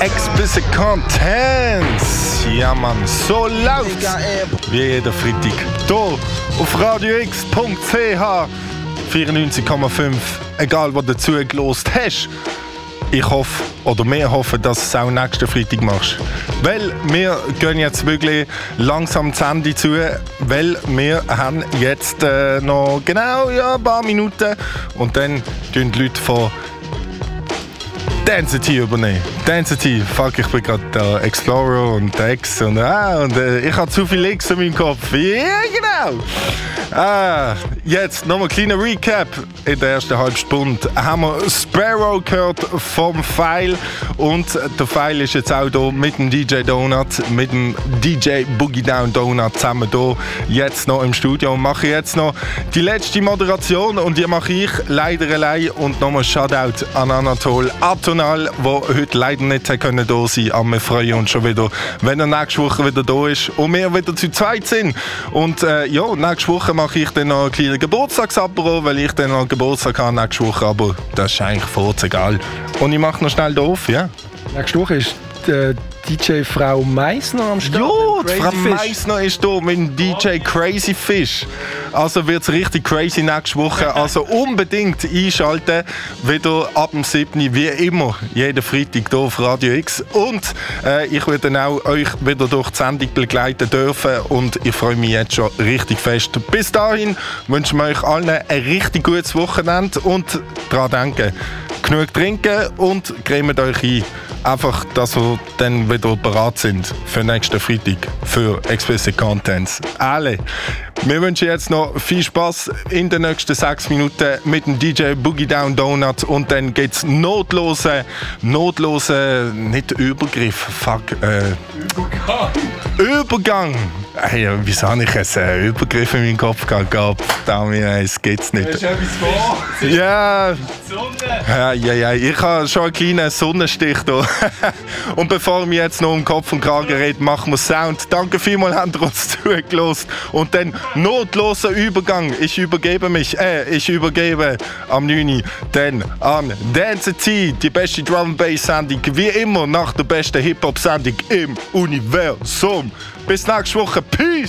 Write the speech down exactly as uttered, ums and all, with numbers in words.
Explicit Contents. Ja, Mann, so läuft's wie jeder Freitag. Hier auf radio x punkt c h vierundneunzig Komma fünf. Egal, was du dazu gelost hast. Ich hoffe, oder wir hoffen, dass du es auch nächsten Freitag machst. Weil wir gehen jetzt wirklich langsam das Ende zu, weil wir haben jetzt äh, noch genau ja, ein paar Minuten und dann tun die Leute von Density übernehmen. Density, fuck, ich bin gerade der Explorer und der X und, ah, und äh, ich habe zu viel X in meinem Kopf. Ja, genau. Ah, jetzt nochmal ein kleiner Recap. In der ersten halben Stunde haben wir Sparrow gehört vom File und der File ist jetzt auch hier mit dem D J Donut, mit dem D J Boogie Down Donut zusammen hier jetzt noch im Studio und mache jetzt noch die letzte Moderation und die mache ich leider allein und nochmal Shoutout an Anatol Atonal, der heute leider nicht da können da sein, aber wir freuen uns schon wieder, wenn er nächste Woche wieder da ist und wir wieder zu zweit sind und äh, ja, nächste Woche mache ich dann noch einen kleinen Geburtstagsapero, weil ich dann noch Geburtstag habe nächste Woche, aber das ist eigentlich furz egal. Und ich mache noch schnell doof, ja? Nächste Woche ist die D J Frau Meissner am Start. Jo, die Frau Meissner ist hier mit dem D J Crazy Fish. Also wird es richtig crazy nächste Woche. Also unbedingt einschalten. Wieder ab dem siebten wie immer, jeden Freitag hier auf Radio X. Und äh, ich werde dann auch euch wieder durch die Sendung begleiten dürfen. Und ich freue mich jetzt schon richtig fest. Bis dahin wünschen wir euch allen ein richtig gutes Wochenende. Und daran denken, genug trinken und cremet euch ein. Einfach, dass wir dann wieder bereit sind für nächsten Freitag für Explicit Contents. Alle, wir wünschen jetzt noch viel Spaß in den nächsten sechs Minuten mit dem D J Boogie Down Donut und dann geht's notlose, notlose, nicht Übergriff, fuck, äh, Übergang. Übergang. Hey, wieso habe ich jetzt einen Übergriff in meinen Kopf gehabt? Es geht's nicht. Hast du etwas vor? Ja. Sonne. Ja, ja, ja. Ich habe schon einen kleinen Sonnenstich hier. Und bevor wir jetzt noch um Kopf und Kragen reden, machen wir Sound. Danke vielmals, habt ihr uns zugelassen. Und dann notloser Übergang. Ich übergebe mich, äh, ich übergebe am neunten dann an Dance T, die beste Drum Bass Sendung, wie immer nach der besten Hip-Hop Sendung im Universum. Bis nächste Woche. Peace!